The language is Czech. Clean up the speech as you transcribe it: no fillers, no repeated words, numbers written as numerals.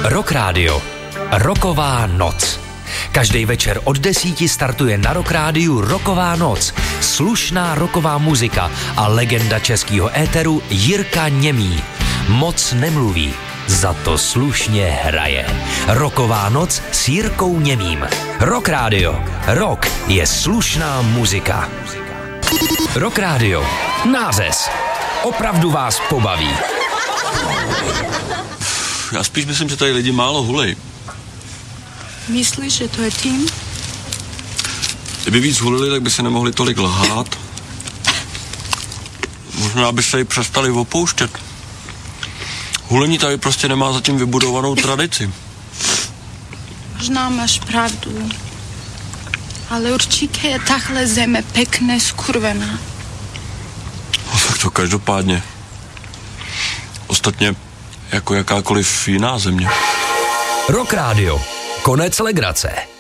Rock Radio. Rocková noc. Každý večer od 10 startuje na Rock Rádiu Rocková noc. Slušná rocková muzika a legenda českého éteru Jirka Němý. Moc nemluví, za to slušně hraje. Rocková noc s Jirkou Němým. Rock Radio. Rock je slušná muzika. Rock Radio. Nářez. Opravdu vás pobaví. Já spíš myslím, že tady lidi málo hulej. Myslíš, že to je tím? Kdyby víc hulili, tak by se nemohli tolik lhát. Možná by se ji přestali opouštět. Hulení tady prostě nemá zatím vybudovanou tradici. Možná máš pravdu. Ale určitě je tahle zeme pekne skurvená. No tak to každopádně. Ostatně jako jakákoliv jiná země. Rock Radio. Konec legrace.